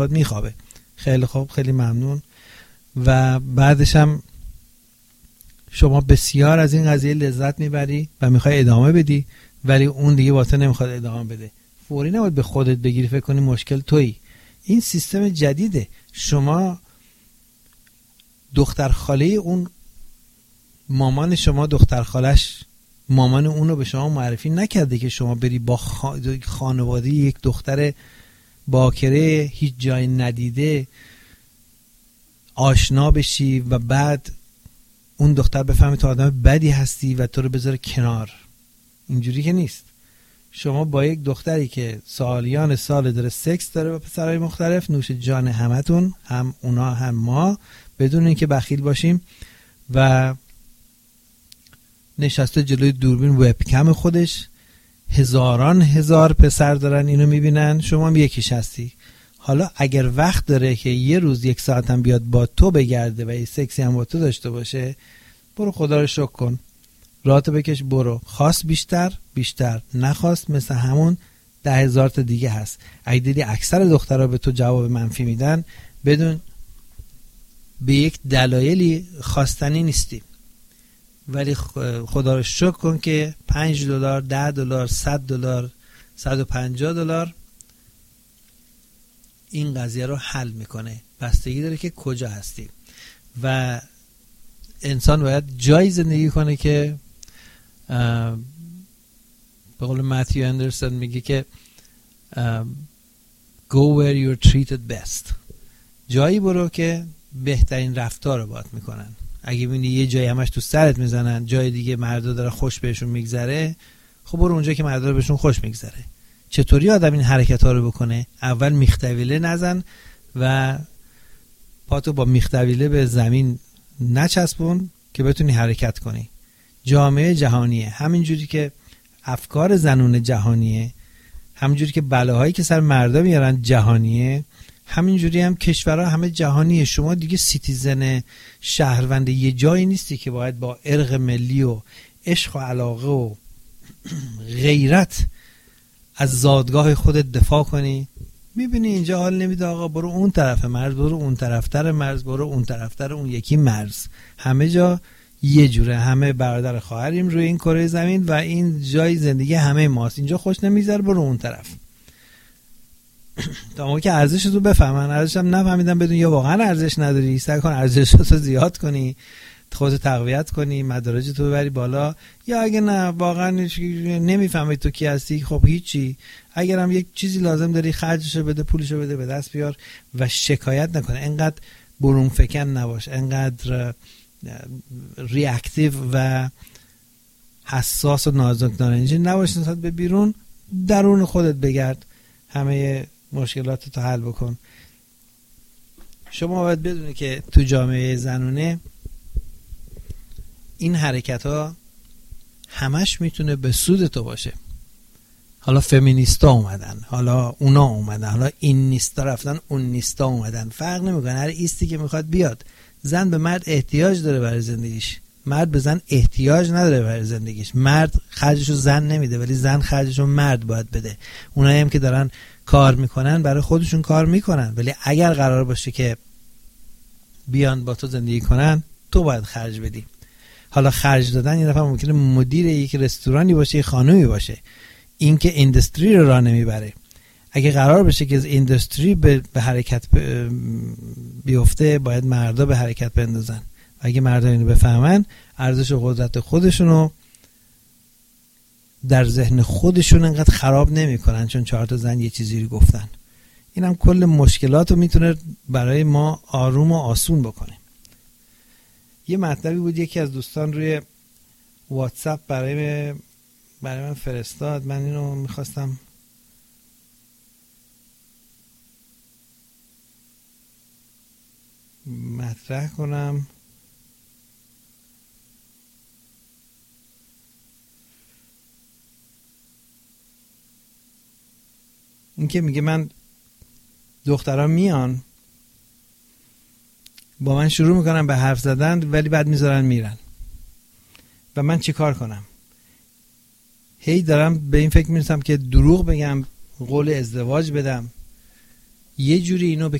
میخوابه. خیلی خوب، خیلی ممنون. و بعدش هم شما بسیار از این قضیه لذت میبری و میخوای ادامه بدی، ولی اون دیگه با تو نمیخواد ادامه بده. فوری نباید به خودت بگیری فکر کنی مشکل تویی. این سیستم جدیده. شما دختر خاله اون مامان شما، دختر خالش مامان اونو به شما معرفی نکرده که شما بری با خانواده یک دختر باکره هیچ جای ندیده آشنا بشی و بعد اون دختر بفهمه تو آدم بدی هستی و تو رو بذاره کنار. اینجوری که نیست. شما با یک دختری که سالیان سال داره سکس داره با پسرهای مختلف، نوش جان همتون، هم اونا هم ما، بدون اینکه بخیل باشیم، و نشسته جلوی دوربین وبکم خودش، هزاران هزار پسر دارن اینو میبینن، شما هم یکیش هستی. حالا اگر وقت داره که یه روز 1 ساعت هم بیاد با تو بگرده و یه سکسی هم با تو داشته باشه، برو خدا رو شکر کن، راحتو بکش برو. خواست بیشتر، نخواست مثل همون 10,000 تا دیگه هست. اگه دیدی اکثر دخترها به تو جواب منفی میدن، بدون به یک دلایلی خواستنی نیستی، ولی خدا رو شکر کن که $5، $10، $100، $150 این قضیه رو حل میکنه. بستگی داره که کجا هستی و انسان باید جایی زندگی کنه که به قول متیو اندرسون میگه که go where you're treated best. جایی برو که بهترین رفتار رو باید میکنن. اگه ببینی یه جایی همش تو سرت میزنن، جای دیگه مردا داره خوش بهشون میگذره، خب برو اونجا که مردا بهشون خوش میگذره. چطوری آدم این حرکت ها رو بکنه؟ اول میختویله نزن و پاتو با میختویله به زمین نچسبون که بتونی حرکت کنی. جامعه جهانیه، همینجوری که افکار زنون جهانیه، همینجوری که بلاهایی که سر مردا میارن جهانیه، همینجوری هم کشورها همه جهانیه. شما دیگه سیتیزن شهروند یه جایی نیستی که باید با ارق ملی و عشق و علاقه و غیرت از زادگاه خودت دفاع کنی. میبینی اینجا حال نمیده، آقا برو اون طرف مرز، برو اون طرفتر مرز، برو اون طرفتر اون یکی مرز. همه جا یه جوره، همه برادر خواهریم روی این کره زمین و این جای زندگی همه ماست. اینجا خوش نمیگذره، برو اون طرف. تا موقعی که ارزشت رو بفهمن، ارزشت هم نفهمیدن بدون یا واقعا ارزش نداری، سعی کن ارزشت رو زیاد کنی، خودت تقویت کنی، مدارجت رو ببری بالا. یا اگه نه واقعا نمیفهمی تو کی هستی، خب هیچی. اگر هم یک چیزی لازم داری خرجشو بده، پولشو بده، به دست بیار و شکایت نکنه. انقدر برون فکن نباش، انقدر ریاکتیو و حساس و نازک نارنجی نباش نسبت به بیرون. درون خودت بگرد، همه مشکلاتتو حل بکن. شما باید بدونی که تو جامعه زنونه این حرکت ها همش میتونه به سود تو باشه. حالا فمینیستا اومدن، حالا اونا اومدن، حالا این نیستا رفتن، اون نیستا اومدن، فرق نمیکنه. هر ایستی که میخواد بیاد. زن به مرد احتیاج داره برای زندگیش، مرد به زن احتیاج نداره برای زندگیش. مرد خرجشو زن نمیده، ولی زن خرجشو مرد باید بده. اونایی هم که دارن کار میکنن برای خودشون کار میکنن، ولی اگر قرار باشه که بیان با تو زندگی کنن، تو باید خرج بدی. حالا خرج دادن یه دفعه ممکنه مدیر یک رستورانی باشه، یک خانومی باشه، این که اینداستری رو راه نمیبره. اگه قرار بشه که از اینداستری به حرکت بیفته، باید مردا به حرکت بندازن. و اگه مردا اینو بفهمن، ارزش و قدرت خودشونو در ذهن خودشون انقدر خراب نمیکنن چون 4 تا زن یه چیزی رو گفتن. اینم کل مشکلات رو میتونه برای ما آروم و آسون بکنه. یه مطلبی بود یکی از دوستان روی واتساپ برای من فرستاد، من اینو میخواستم مطرح کنم. این که میگه من دخترها میان با من شروع میکنن به حرف زدن، ولی بعد میذارن میرن و من چی کار کنم؟ هی دارم به این فکر میرسم که دروغ بگم، قول ازدواج بدم، یه جوری اینو به